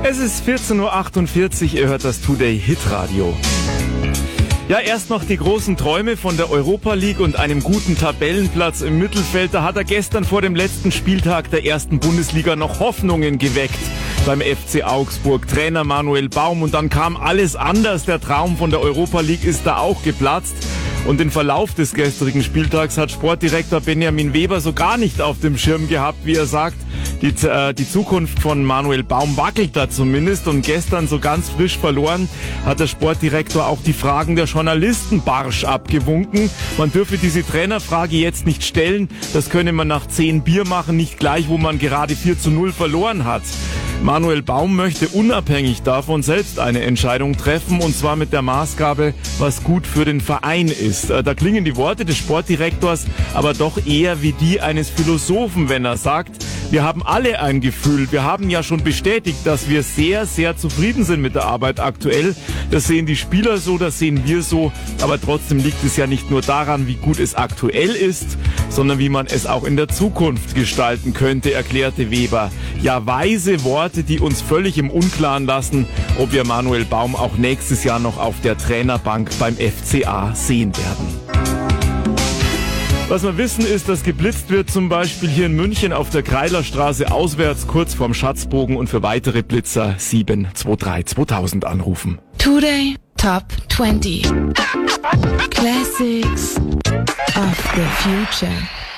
Es ist 14.48 Uhr, ihr hört das Today Hitradio. Ja, erst noch die großen Träume von der Europa League und einem guten Tabellenplatz im Mittelfeld. Da hat er gestern vor dem letzten Spieltag der ersten Bundesliga noch Hoffnungen geweckt beim FC Augsburg. Trainer Manuel Baum, und dann kam alles anders. Der Traum von der Europa League ist da auch geplatzt. Und den Verlauf des gestrigen Spieltags hat Sportdirektor Benjamin Weber so gar nicht auf dem Schirm gehabt, wie er sagt. Die Zukunft von Manuel Baum wackelt da zumindest, und gestern so ganz frisch verloren hat der Sportdirektor auch die Fragen der Journalisten barsch abgewunken. Man dürfe diese Trainerfrage jetzt nicht stellen, das könne man nach 10 Bier machen, nicht gleich, wo man gerade 4:0 verloren hat. Manuel Baum möchte unabhängig davon selbst eine Entscheidung treffen, und zwar mit der Maßgabe, was gut für den Verein ist. Da klingen die Worte des Sportdirektors aber doch eher wie die eines Philosophen, wenn er sagt, wir haben alle ein Gefühl. Wir haben ja schon bestätigt, dass wir sehr, sehr zufrieden sind mit der Arbeit aktuell. Das sehen die Spieler so, das sehen wir so. Aber trotzdem liegt es ja nicht nur daran, wie gut es aktuell ist, sondern wie man es auch in der Zukunft gestalten könnte, erklärte Weber. Ja, weise Worte, die uns völlig im Unklaren lassen, ob wir Manuel Baum auch nächstes Jahr noch auf der Trainerbank beim FCA sehen werden. Was wir wissen ist, dass geblitzt wird, zum Beispiel hier in München auf der Kreilerstraße auswärts kurz vorm Schatzbogen, und für weitere Blitzer 723 2000 anrufen. Today Top 20 Classics of the Future.